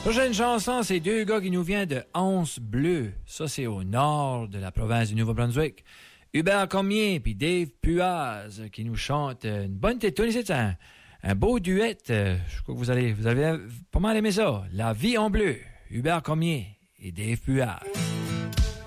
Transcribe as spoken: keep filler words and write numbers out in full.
Prochaine chanson, c'est deux gars qui nous viennent de Anse Bleu. Ça, c'est au nord de la province du Nouveau-Brunswick. Hubert Cormier puis Dave Puaz qui nous chantent une bonne tétoune. C'est un, un beau duet. Je crois que vous allez, vous avez pas mal aimé ça. La vie en bleu. Hubert Cormier et Dave Puaz.